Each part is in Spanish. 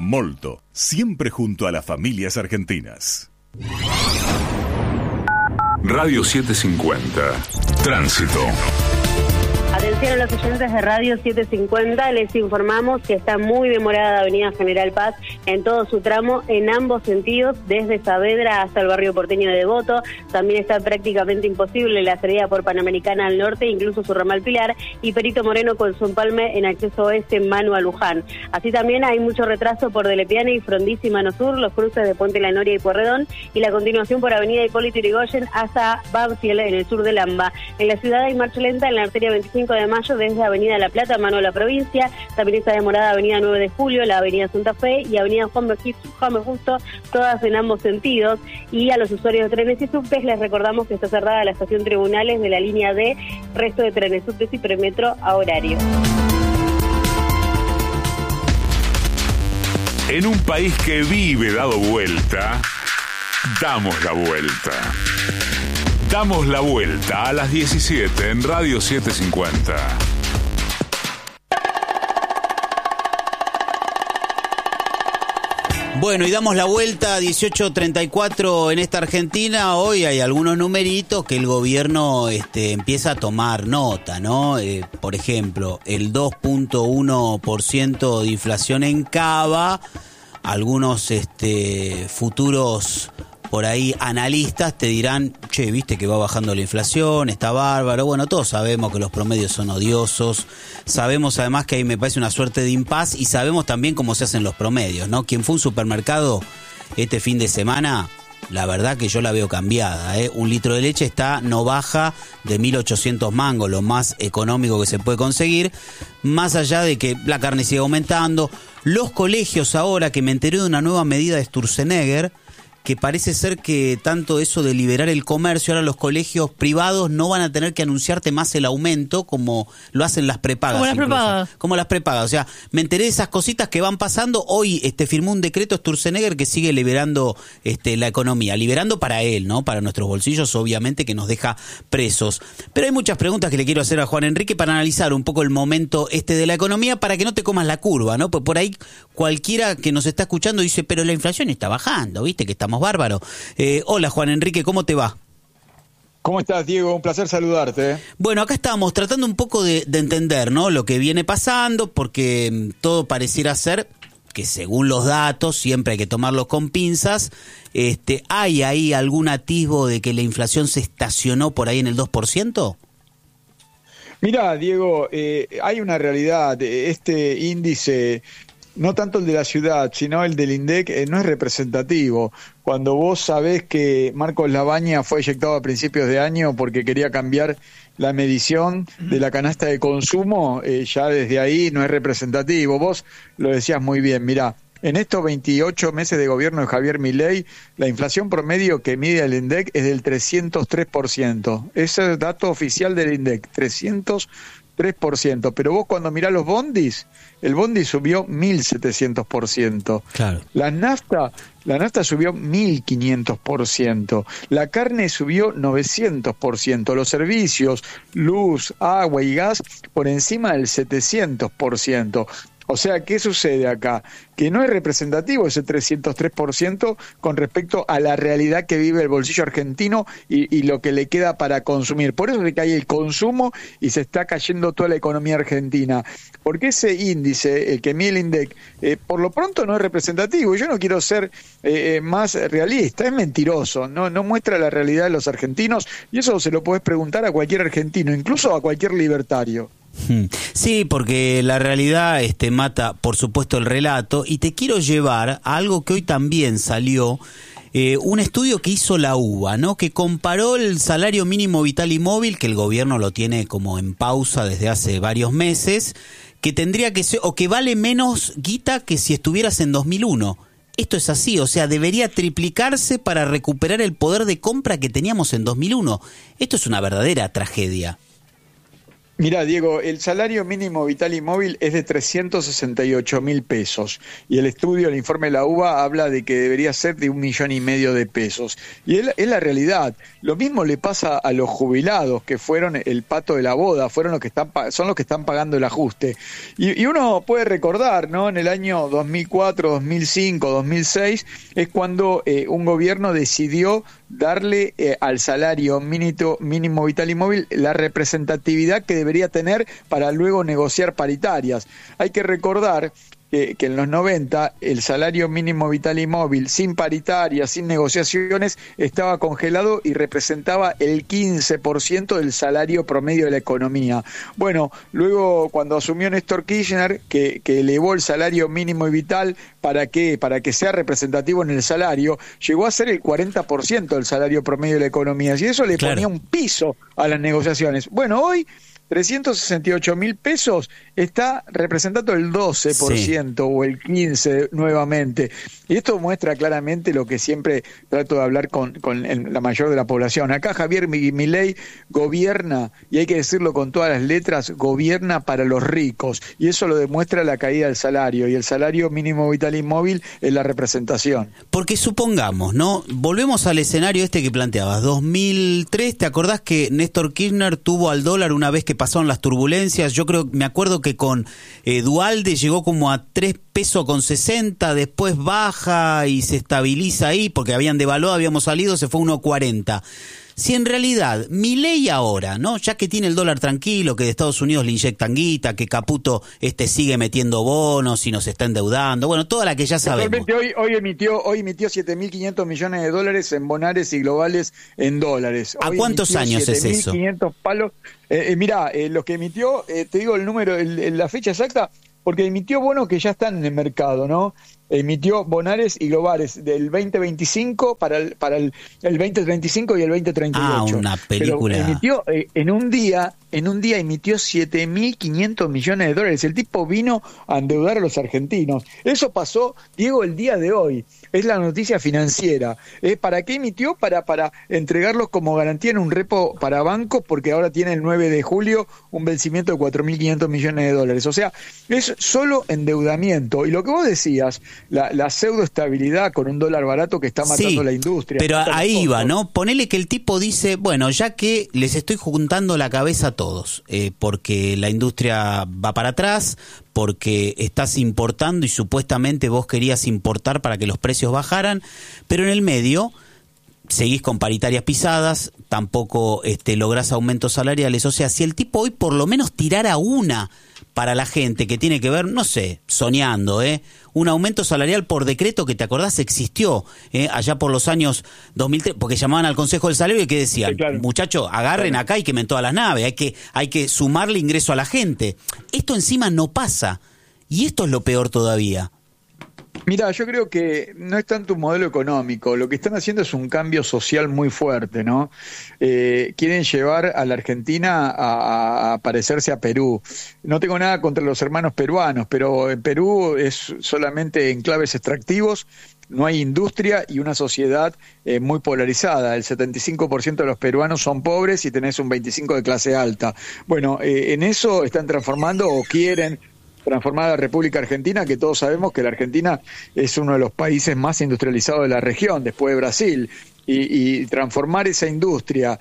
Molto, siempre junto a las familias argentinas. Radio 750. Tránsito. Atención a los oyentes de Radio 750, les informamos que está muy demorada Avenida General Paz en todo su tramo, en ambos sentidos, desde Saavedra hasta el barrio porteño de Devoto. También está prácticamente imposible la salida por Panamericana al norte, incluso su ramal Pilar, y Perito Moreno con su empalme en acceso oeste, Manu a Luján. Así también hay mucho retraso por Delepiane y Frondizi Mano Sur, los cruces de Puente La Noria y Pueyrredón, y la continuación por Avenida Hipólito Yrigoyen hasta Banfield en el sur de Lamba. En la ciudad hay marcha lenta en la arteria 25 de Mayo desde Avenida La Plata, mano a la provincia. También está demorada Avenida 9 de Julio, la Avenida Santa Fe y Avenida Juan B. Justo, todas en ambos sentidos. Y a los usuarios de trenes y subtes les recordamos que está cerrada la estación Tribunales de la línea D, resto de trenes, subtes y premetro a horario. En un país que vive dado vuelta, damos la vuelta. Damos la vuelta a las 17 en Radio 750. Bueno, y damos la vuelta a 18:34 en esta Argentina. Hoy hay algunos numeritos que el gobierno empieza a tomar nota, ¿no? Por ejemplo, el 2.1% de inflación en Cava. Algunos futuros por ahí analistas te dirán, che, viste que va bajando la inflación, está bárbaro. Bueno, todos sabemos que los promedios son odiosos, sabemos además que ahí me parece una suerte de impas y sabemos también cómo se hacen los promedios, ¿no? Quien fue a un supermercado este fin de semana, la verdad que yo la veo cambiada, ¿eh? Un litro de leche no baja de 1.800 mangos, lo más económico que se puede conseguir, más allá de que la carne sigue aumentando. Los colegios ahora, que me enteré de una nueva medida de Sturzenegger, que parece ser que tanto eso de liberar el comercio, ahora los colegios privados no van a tener que anunciarte más el aumento como lo hacen las prepagas. Como las prepagas. O sea, me enteré de esas cositas que van pasando. Hoy firmó un decreto Sturzenegger que sigue liberando la economía. Liberando para él, ¿no? Para nuestros bolsillos, obviamente, que nos deja presos. Pero hay muchas preguntas que le quiero hacer a Juan Enrique para analizar un poco el momento de la economía para que no te comas la curva, ¿no? Pues por ahí cualquiera que nos está escuchando dice, pero la inflación está bajando, ¿viste? Que estamos bárbaro. Hola Juan Enrique, ¿cómo te va? ¿Cómo estás, Diego? Un placer saludarte. Bueno, acá estamos tratando un poco de entender, ¿no? Lo que viene pasando, porque todo pareciera ser que según los datos, siempre hay que tomarlos con pinzas, ¿hay ahí algún atisbo de que la inflación se estacionó por ahí en el 2%? Mirá, Diego, hay una realidad. Este índice, no tanto el de la ciudad, sino el del INDEC, no es representativo. Cuando vos sabés que Marcos Labaña fue eyectado a principios de año porque quería cambiar la medición de la canasta de consumo, ya desde ahí no es representativo. Vos lo decías muy bien, mirá, en estos 28 meses de gobierno de Javier Milei, la inflación promedio que mide el INDEC es del 303%. Ese es el dato oficial del INDEC, 303%. Pero vos cuando mirás los bondis, el bondi subió 1.700%. Claro. La nafta subió 1.500%. La carne subió 900%. Los servicios, luz, agua y gas por encima del 700%. O sea, ¿qué sucede acá? Que no es representativo ese 303% con respecto a la realidad que vive el bolsillo argentino y lo que le queda para consumir. Por eso se cae el consumo y se está cayendo toda la economía argentina. Porque ese índice, el que mide el INDEC, por lo pronto no es representativo. Yo no quiero ser más realista, es mentiroso, no muestra la realidad de los argentinos y eso se lo podés preguntar a cualquier argentino, incluso a cualquier libertario. Sí, porque la realidad mata, por supuesto, el relato, y te quiero llevar a algo que hoy también salió, un estudio que hizo la UBA, ¿no? Que comparó el salario mínimo vital y móvil, que el gobierno lo tiene como en pausa desde hace varios meses, que tendría que ser, o que vale menos guita que si estuvieras en 2001. Esto es así, o sea, debería triplicarse para recuperar el poder de compra que teníamos en 2001. Esto es una verdadera tragedia. Mirá, Diego, el salario mínimo vital y móvil es de 368.000 pesos y el estudio, el informe de la UBA habla de que debería ser de 1,5 millones de pesos. Y es la realidad. Lo mismo le pasa a los jubilados que fueron el pato de la boda, son los que están pagando el ajuste. Y uno puede recordar, ¿no? En el año 2004, 2005, 2006 es cuando un gobierno decidió darle al salario mínimo vital y móvil la representatividad que debería tener para luego negociar paritarias. Hay que recordar que en los 90 el salario mínimo vital y móvil sin paritarias, sin negociaciones, estaba congelado y representaba el 15% del salario promedio de la economía. Bueno, luego cuando asumió Néstor Kirchner, que elevó el salario mínimo y vital, ¿para qué? Para que sea representativo en el salario, llegó a ser el 40% del salario promedio de la economía, y eso le ponía un piso a las negociaciones. Bueno, hoy 368.000 pesos está representando el 12% o el 15% nuevamente. Y esto muestra claramente lo que siempre trato de hablar con la mayor de la población. Acá Javier Milei gobierna, y hay que decirlo con todas las letras, gobierna para los ricos. Y eso lo demuestra la caída del salario. Y el salario mínimo vital y móvil es la representación. Porque supongamos, ¿no? Volvemos al escenario este que planteabas. 2003, ¿te acordás que Néstor Kirchner tuvo al dólar una vez que pasaron las turbulencias? Me acuerdo que con Duhalde llegó como a 3,60 pesos, después baja y se estabiliza ahí porque habían devaluado, habíamos salido, se fue a 1,40. Si en realidad Milei ahora, ¿no? Ya que tiene el dólar tranquilo, que de Estados Unidos le inyectan guita, que Caputo sigue metiendo bonos y nos está endeudando, bueno, toda la que ya sabemos. Realmente hoy emitió 7.500 millones de dólares en bonares y globales en dólares. ¿A cuántos años es eso? 7.500 palos. Mirá, lo que emitió, te digo el número, la fecha exacta, porque emitió bonos que ya están en el mercado, ¿no? Emitió bonares y globales del 2025 para el 2035 y el 2038. Ah, una película. Pero emitió en un día emitió 7.500 millones de dólares. El tipo vino a endeudar a los argentinos. Eso pasó, Diego, el día de hoy. Es la noticia financiera. ¿Para qué emitió? Para entregarlos como garantía en un repo para bancos, porque ahora tiene el 9 de julio un vencimiento de 4.500 millones de dólares. O sea, es solo endeudamiento. Y lo que vos decías, la pseudoestabilidad con un dólar barato que está matando la industria. Pero ahí va, ¿no? Ponele que el tipo dice, bueno, ya que les estoy juntando la cabeza a todos, porque la industria va para atrás, porque estás importando y supuestamente vos querías importar para que los precios bajaran, pero en el medio seguís con paritarias pisadas, tampoco lográs aumentos salariales. O sea, si el tipo hoy por lo menos tirara una para la gente que tiene que ver, no sé, soñando, un aumento salarial por decreto que, te acordás, existió allá por los años 2003, porque llamaban al Consejo del Salario y que decían, sí, claro, muchachos, agarren acá y quemen todas las naves, hay que sumarle ingreso a la gente. Esto encima no pasa, y esto es lo peor todavía. Mira, yo creo que no es tanto un modelo económico, lo que están haciendo es un cambio social muy fuerte, ¿no? Quieren llevar a la Argentina a parecerse a Perú. No tengo nada contra los hermanos peruanos, pero en Perú es solamente enclaves extractivos, no hay industria y una sociedad muy polarizada. El 75% de los peruanos son pobres y tenés un 25% de clase alta. Bueno, en eso están transformando o quieren transformar a la República Argentina, que todos sabemos que la Argentina es uno de los países más industrializados de la región, después de Brasil, y transformar esa industria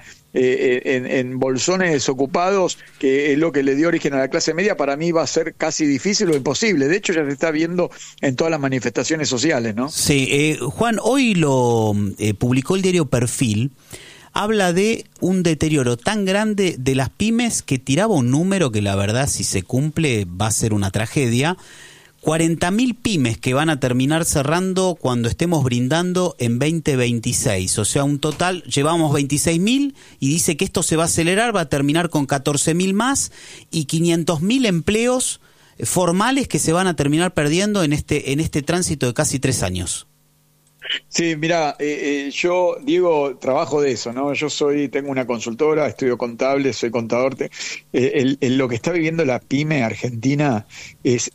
en bolsones desocupados, que es lo que le dio origen a la clase media, para mí va a ser casi difícil o imposible. De hecho, ya se está viendo en todas las manifestaciones sociales, ¿no? Sí, Juan, hoy lo publicó el diario Perfil. Habla de un deterioro tan grande de las pymes que tiraba un número que la verdad, si se cumple, va a ser una tragedia. 40.000 pymes que van a terminar cerrando cuando estemos brindando en 2026. O sea, un total, llevamos 26.000 y dice que esto se va a acelerar, va a terminar con 14.000 más y 500.000 empleos formales que se van a terminar perdiendo en este tránsito de casi 3 años. Sí, mira, yo, Diego, trabajo de eso, ¿no? Tengo una consultora, estudio contable, soy contador. Lo que está viviendo la pyme argentina es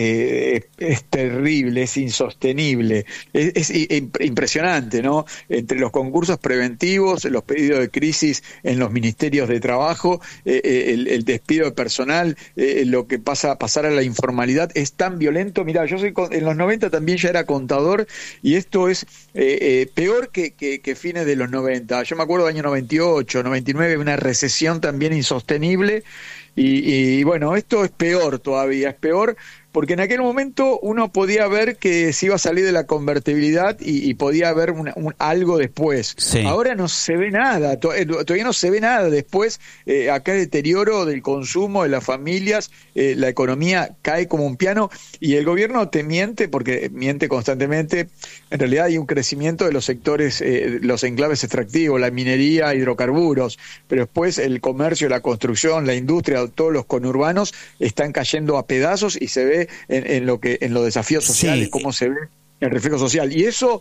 terrible, es insostenible, es impresionante, ¿no? Entre los concursos preventivos, los pedidos de crisis en los ministerios de trabajo, el despido de personal, lo que pasar a la informalidad es tan violento. Mira, en los 90 también ya era contador y esto es peor que fines de los 90. Yo me acuerdo del año 98, 99, una recesión también insostenible y bueno, esto es peor todavía, es peor porque en aquel momento uno podía ver que se iba a salir de la convertibilidad y podía haber algo después. Sí. Ahora no se ve nada, todavía no se ve nada después. Acá hay deterioro del consumo de las familias, la economía cae como un piano y el gobierno te miente porque miente constantemente. En realidad hay un crecimiento de los sectores, los enclaves extractivos, la minería, hidrocarburos, pero después el comercio, la construcción, la industria, todos los conurbanos están cayendo a pedazos y se ve en los desafíos sociales, sí, cómo se ve el reflejo social. Y eso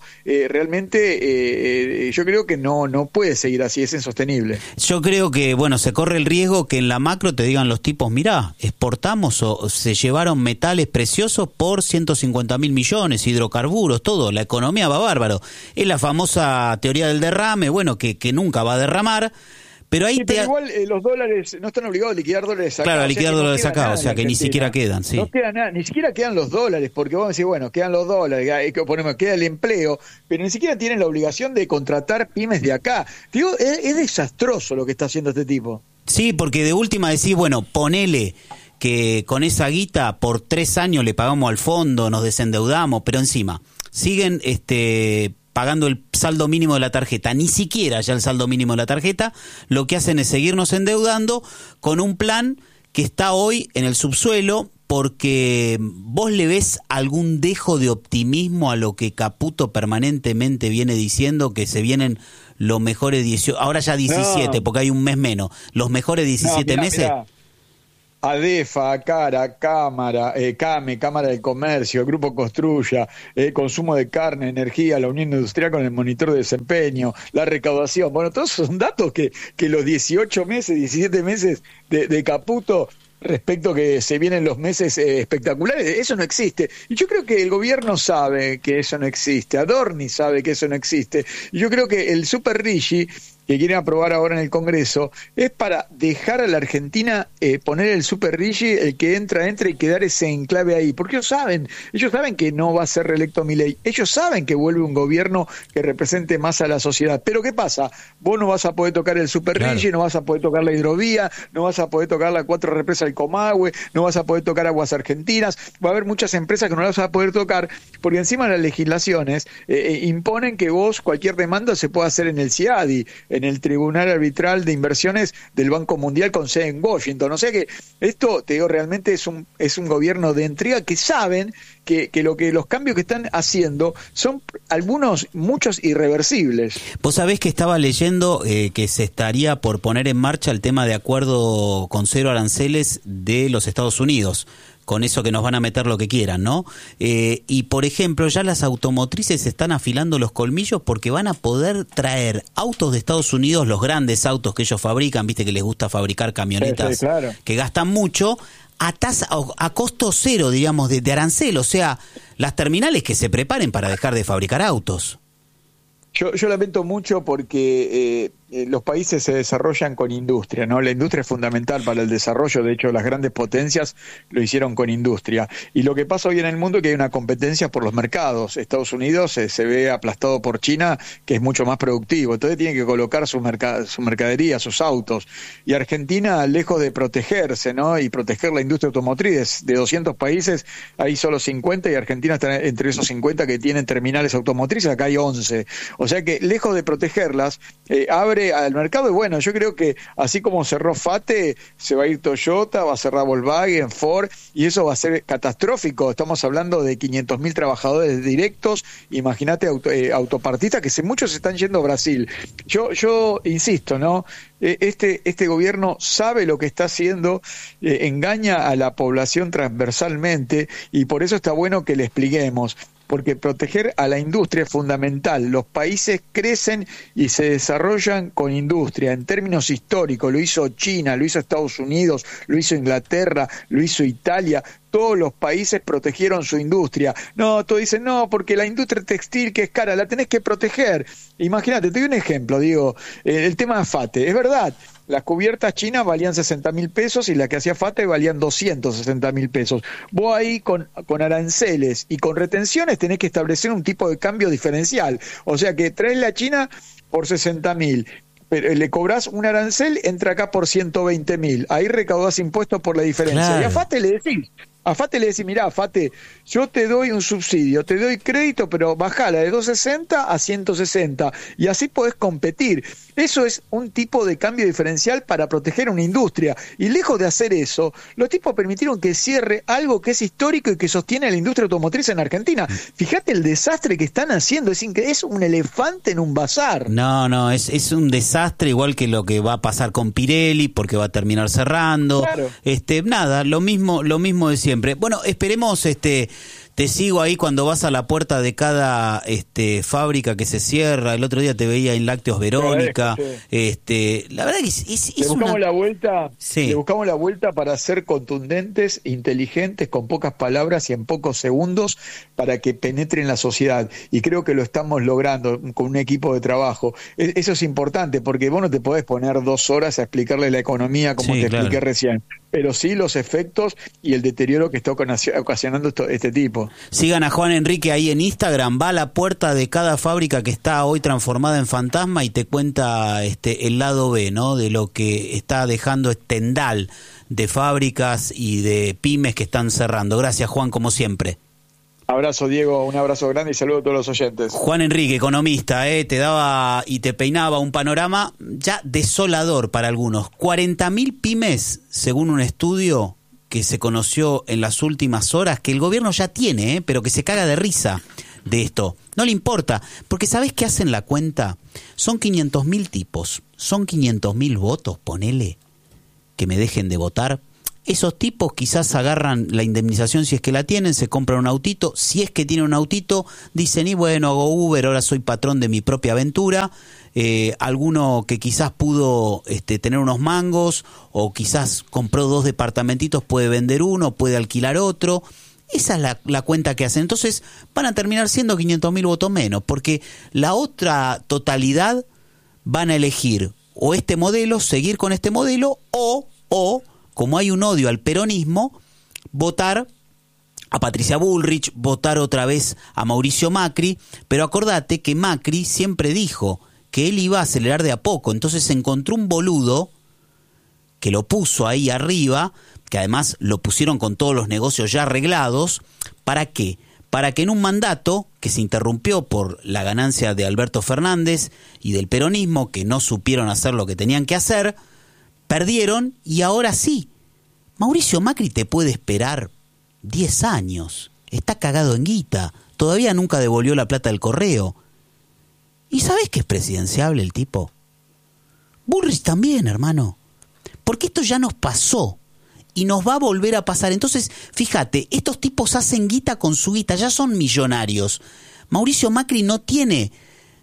realmente yo creo que no puede seguir así, es insostenible. Yo creo que, bueno, se corre el riesgo que en la macro te digan los tipos, mirá, exportamos o se llevaron metales preciosos por 150.000 millones, hidrocarburos, todo, la economía va bárbaro. Es la famosa teoría del derrame, bueno, que nunca va a derramar. Pero ahí sí, pero igual los dólares no están obligados a liquidar dólares acá. Claro, a liquidar dólares acá, o sea que ni siquiera quedan, sí. No queda nada, ni siquiera quedan los dólares, porque vos decís, bueno, quedan los dólares, queda el empleo, pero ni siquiera tienen la obligación de contratar pymes de acá. Digo, es desastroso lo que está haciendo este tipo. Sí, porque de última decís, bueno, ponele que con esa guita por 3 años le pagamos al fondo, nos desendeudamos, pero encima siguen pagando el saldo mínimo de la tarjeta, ni siquiera ya el saldo mínimo de la tarjeta, lo que hacen es seguirnos endeudando con un plan que está hoy en el subsuelo, porque vos le ves algún dejo de optimismo a lo que Caputo permanentemente viene diciendo, que se vienen los mejores 18, ahora ya 17, no, porque hay un mes menos, los mejores 17 meses. Mirá. ADEFA, ACARA, CAME, Cámara del Comercio, Grupo Construya, consumo de carne, energía, la Unión Industrial con el monitor de desempeño, la recaudación. Bueno, todos son datos que los 18 meses, 17 meses de Caputo, respecto que se vienen los meses espectaculares, eso no existe. Y yo creo que el gobierno sabe que eso no existe, Adorni sabe que eso no existe. Y yo creo que el Super Rigi que quieren aprobar ahora en el Congreso, es para dejar a la Argentina poner el Super Rigi, el que entra y quedar ese enclave ahí, porque ellos saben que no va a ser reelecto Milei, ellos saben que vuelve un gobierno que represente más a la sociedad, pero ¿qué pasa? Vos no vas a poder tocar el Super Rigi, claro, no vas a poder tocar la hidrovía, no vas a poder tocar las 4 represas del Comahue, no vas a poder tocar Aguas Argentinas, va a haber muchas empresas que no las vas a poder tocar, porque encima las legislaciones imponen que vos cualquier demanda se pueda hacer en el CIADI, en el Tribunal Arbitral de Inversiones del Banco Mundial con sede en Washington. O sea que esto, te digo, realmente es un gobierno de intriga que saben que los cambios que están haciendo son muchos irreversibles. Vos sabés que estaba leyendo que se estaría por poner en marcha el tema de acuerdo con 0 aranceles de los Estados Unidos, con eso que nos van a meter lo que quieran, ¿no? Y, por ejemplo, ya las automotrices están afilando los colmillos porque van a poder traer autos de Estados Unidos, los grandes autos que ellos fabrican, viste que les gusta fabricar camionetas, sí, claro, que gastan mucho, a costo cero, digamos, de arancel. O sea, las terminales que se preparen para dejar de fabricar autos. Yo lamento mucho porque los países se desarrollan con industria, ¿no? La industria es fundamental para el desarrollo, de hecho las grandes potencias lo hicieron con industria. Y lo que pasa hoy en el mundo es que hay una competencia por los mercados. Estados Unidos se ve aplastado por China, que es mucho más productivo, entonces tiene que colocar su mercadería, sus autos. Y Argentina, lejos de protegerse, ¿no? Y proteger la industria automotriz, de 200 países hay solo 50 y Argentina está entre esos 50 que tienen terminales automotrices, acá hay 11. O sea que lejos de protegerlas, abre al mercado y bueno, yo creo que así como cerró FATE, se va a ir Toyota, va a cerrar Volkswagen, Ford, y eso va a ser catastrófico. Estamos hablando de 500.000 trabajadores directos, imagínate autopartistas, que muchos se están yendo a Brasil. Yo insisto, ¿no? Este gobierno sabe lo que está haciendo, engaña a la población transversalmente, y por eso está bueno que le expliquemos. porque proteger a la industria es fundamental. Los países crecen y se desarrollan con industria. En términos históricos, lo hizo China, lo hizo Estados Unidos, lo hizo Inglaterra, lo hizo Italia. Todos los países protegieron su industria. No, todos dicen, no, porque la industria textil que es cara, la tenés que proteger. Imagínate, te doy un ejemplo, digo, el tema de FATE, es verdad. Las cubiertas chinas valían 60.000 pesos y las que hacía FATE valían 260.000 pesos. Vos ahí con aranceles y con retenciones tenés que establecer un tipo de cambio diferencial. O sea que traes la China por 60.000, pero le cobrás un arancel, entra acá por 120.000. Ahí recaudás impuestos por la diferencia. Claro. Y a FATE le decís, mirá, FATE, yo te doy un subsidio, te doy crédito, pero bajala de 260 a 160 y así podés competir. Eso es un tipo de cambio diferencial para proteger una industria. Y lejos de hacer eso, los tipos permitieron que cierre algo que es histórico y que sostiene a la industria automotriz en Argentina. Fíjate el desastre que están haciendo, es un elefante en un bazar. No, es un desastre, igual que lo que va a pasar con Pirelli, porque va a terminar cerrando. Claro. Nada, lo mismo de siempre. Bueno, esperemos, te sigo ahí cuando vas a la puerta de cada fábrica que se cierra. El otro día te veía en Lácteos Verónica. La verdad que es le buscamos la vuelta. Sí. Le buscamos la vuelta para ser contundentes, inteligentes, con pocas palabras y en pocos segundos, para que penetre en la sociedad. Y creo que lo estamos logrando con un equipo de trabajo. Eso es importante, porque vos no te podés poner 2 horas a explicarle la economía como te expliqué recién. Pero sí los efectos y el deterioro que está ocasionando este tipo. Sigan a Juan Enrique ahí en Instagram, va a la puerta de cada fábrica que está hoy transformada en fantasma y te cuenta el lado B, ¿no? De lo que está dejando tendal de fábricas y de pymes que están cerrando. Gracias, Juan, como siempre. Abrazo, Diego, un abrazo grande y saludo a todos los oyentes. Juan Enrique, economista, te daba y te peinaba un panorama ya desolador para algunos. 40.000 pymes, según un estudio que se conoció en las últimas horas, que el gobierno ya tiene, pero que se caga de risa de esto. No le importa, porque ¿sabés qué hacen la cuenta? Son 500.000 tipos, son 500.000 votos, ponele, que me dejen de votar. Esos tipos quizás agarran la indemnización si es que la tienen, se compran un autito, si es que tienen un autito, dicen, y bueno, hago Uber, ahora soy patrón de mi propia aventura. Alguno que quizás pudo tener unos mangos o quizás compró 2 departamentitos, puede vender uno, puede alquilar otro. Esa es la cuenta que hacen. Entonces van a terminar siendo 500.000 votos menos, porque la otra totalidad van a elegir o este modelo, seguir con este modelo, o como hay un odio al peronismo, votar a Patricia Bullrich, votar otra vez a Mauricio Macri. Pero acordate que Macri siempre dijo que él iba a acelerar de a poco, entonces encontró un boludo que lo puso ahí arriba, que además lo pusieron con todos los negocios ya arreglados. ¿Para qué? Para que en un mandato que se interrumpió por la ganancia de Alberto Fernández y del peronismo, que no supieron hacer lo que tenían que hacer, perdieron, y ahora sí, Mauricio Macri te puede esperar 10 años, está cagado en guita, todavía nunca devolvió la plata del correo. ¿Y sabés que es presidenciable el tipo? Bullrich también, hermano. Porque esto ya nos pasó y nos va a volver a pasar. Entonces, fíjate, estos tipos hacen guita con su guita, ya son millonarios. Mauricio Macri no tiene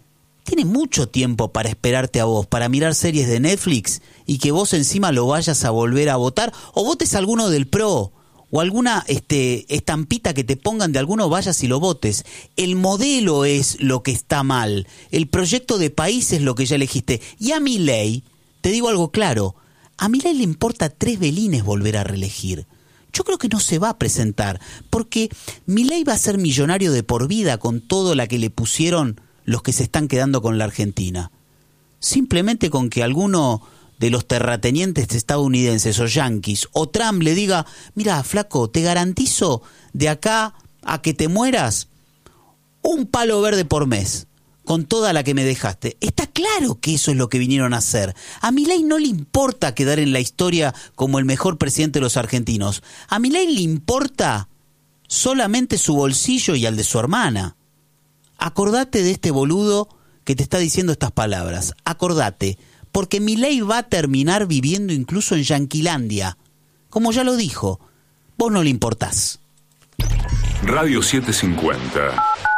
mucho tiempo para esperarte a vos, para mirar series de Netflix y que vos encima lo vayas a volver a votar, o votes a alguno del PRO, o alguna estampita que te pongan de alguno, vayas y lo votes. El modelo es lo que está mal, el proyecto de país es lo que ya elegiste. Y a Milei, te digo algo claro, a Milei le importa 3 belines volver a reelegir. Yo creo que no se va a presentar, porque Milei va a ser millonario de por vida con todo la que le pusieron los que se están quedando con la Argentina. Simplemente con que alguno de los terratenientes estadounidenses o yanquis o Trump le diga, mira, flaco, te garantizo de acá a que te mueras un palo verde por mes con toda la que me dejaste. Está claro que eso es lo que vinieron a hacer. A Milei no le importa quedar en la historia como el mejor presidente de los argentinos. A Milei le importa solamente su bolsillo y al de su hermana. Acordate de este boludo que te está diciendo estas palabras. Acordate, porque Milei va a terminar viviendo incluso en Yanquilandia. Como ya lo dijo, vos no le importás. Radio 750.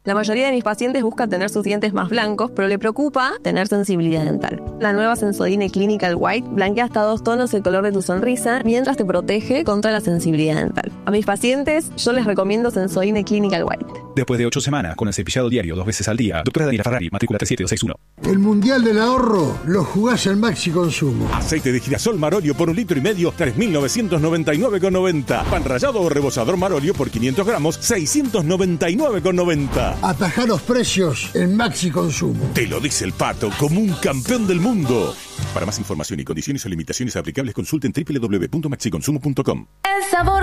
La mayoría de mis pacientes buscan tener sus dientes más blancos, pero le preocupa tener sensibilidad dental. La nueva Sensodyne Clinical White blanquea hasta 2 tonos el color de tu sonrisa mientras te protege contra la sensibilidad dental. A mis pacientes yo les recomiendo Sensodyne Clinical White. Después de 8 semanas con el cepillado diario 2 veces al día, doctora Daniela Ferrari, matrícula 37261. El Mundial del Ahorro lo jugás en Maxi Consumo. Aceite de girasol Marolio por 1,5 litros, 3.999,90. Pan rallado o rebozador Marolio por 500 gramos, 699,90. Atajá los precios en Maxi Consumo. Te lo dice el Pato como un campeón del mundo. Para más información y condiciones o limitaciones aplicables, consulten www.maxiconsumo.com. El sabor